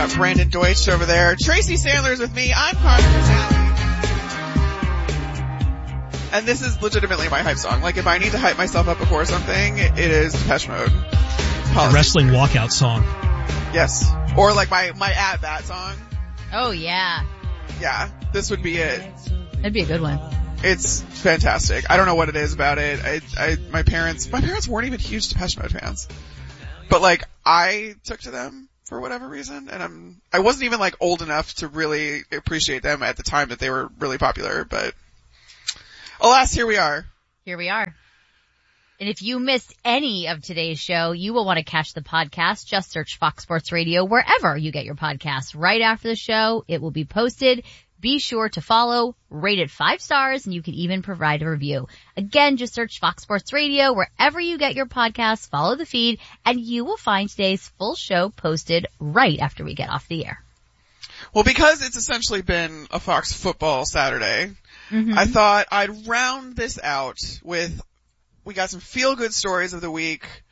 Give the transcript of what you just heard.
Got Brandon Deutsch over there. Tracy Sandler's with me. I'm Carmen Casale. And this is legitimately my hype song. Like, if I need to hype myself up before something, it is Depeche Mode. A wrestling walkout song. Yes. Or like my At Bat song. Oh, yeah. Yeah, this would be it. That'd be a good one. It's fantastic. I don't know what it is about it. My parents weren't even huge Depeche Mode fans. But like, I took to them for whatever reason, and I wasn't even like old enough to really appreciate them at the time that they were really popular, but alas, here we are. Here we are. And if you missed any of today's show, you will want to catch the podcast. Just search Fox Sports Radio wherever you get your podcasts. Right after the show, it will be posted. Be sure to follow, rate it 5 stars, and you can even provide a review. Again, just search Fox Sports Radio wherever you get your podcasts, follow the feed, and you will find today's full show posted right after we get off the air. Well, because it's essentially been a Fox football Saturday, I thought I'd round this out with, we got some feel-good stories of the week,